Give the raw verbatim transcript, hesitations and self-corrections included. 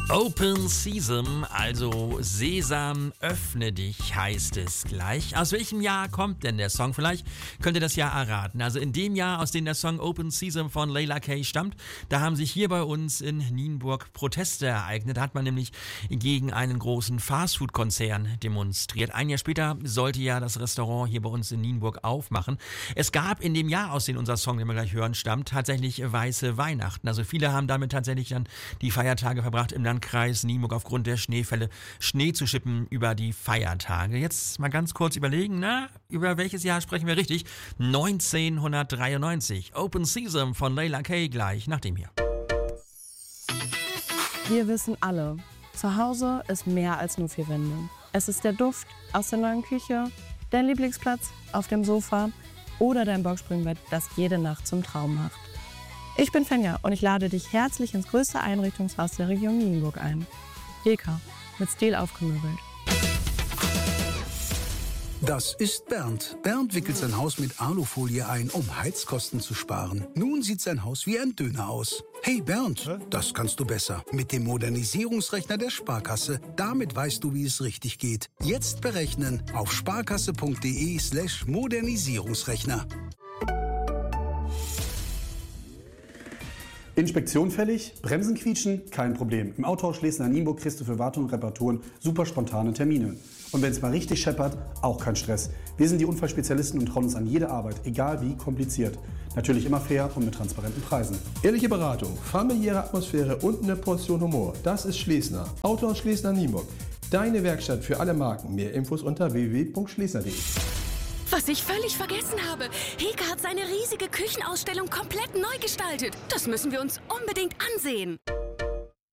Open Season, also Sesam, öffne dich, heißt es gleich. Aus welchem Jahr kommt denn der Song? Vielleicht könnt ihr das Jahr erraten. Also in dem Jahr, aus dem der Song Open Season von Layla K stammt, da haben sich hier bei uns in Nienburg Proteste ereignet. Da hat man nämlich gegen einen großen Fastfood-Konzern demonstriert. Ein Jahr später sollte ja das Restaurant hier bei uns in Nienburg aufmachen. Es gab in dem Jahr, aus dem unser Song, den wir gleich hören, stammt, tatsächlich weiße Weihnachten. Also viele haben damit tatsächlich dann die Feiertage verbracht, im Landkreis Nienburg aufgrund der Schneefälle Schnee zu schippen über die Feiertage. Jetzt mal ganz kurz überlegen, na, über welches Jahr sprechen wir richtig? neunzehnhundertdreiundneunzig. Open Season von Layla K gleich nach dem hier. Wir wissen alle, zu Hause ist mehr als nur vier Wände. Es ist der Duft aus der neuen Küche, dein Lieblingsplatz auf dem Sofa oder dein Boxspringbett, das jede Nacht zum Traum macht. Ich bin Fenja und ich lade dich herzlich ins größte Einrichtungshaus der Region Nienburg ein. Heka, mit Stil aufgemöbelt. Das ist Bernd. Bernd wickelt sein Haus mit Alufolie ein, um Heizkosten zu sparen. Nun sieht sein Haus wie ein Döner aus. Hey Bernd, Hä? Das kannst du besser. Mit dem Modernisierungsrechner der Sparkasse. Damit weißt du, wie es richtig geht. Jetzt berechnen auf sparkasse.de slash Modernisierungsrechner. Inspektion fällig, Bremsen quietschen, kein Problem. Im Autohaus Schlesien-Nienburg kriegst du für Wartung und Reparaturen super spontane Termine. Und wenn es mal richtig scheppert, auch kein Stress. Wir sind die Unfallspezialisten und trauen uns an jede Arbeit, egal wie kompliziert. Natürlich immer fair und mit transparenten Preisen. Ehrliche Beratung, familiäre Atmosphäre und eine Portion Humor. Das ist Schlesner. Autohaus Schlesien-Nienburg. Deine Werkstatt für alle Marken. Mehr Infos unter w w w punkt schlesner punkt d e. Was ich völlig vergessen habe. Heka hat seine riesige Küchenausstellung komplett neu gestaltet. Das müssen wir uns unbedingt ansehen.